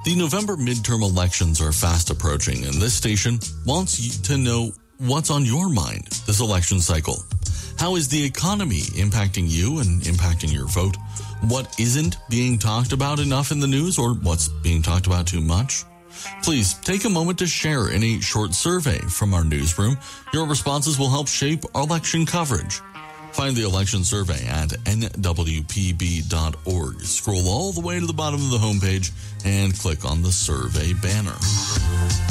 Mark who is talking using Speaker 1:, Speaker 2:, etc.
Speaker 1: The November midterm elections are fast approaching, and this station wants you to know what's on your mind this election cycle. How is the economy impacting you and impacting your vote? What isn't being talked about enough in the news, or what's being talked about too much? Please take a moment to share in a short survey from our newsroom. Your responses will help shape our election coverage. Find the election survey at nwpb.org. Scroll all the way to the bottom of the homepage and click on the survey banner.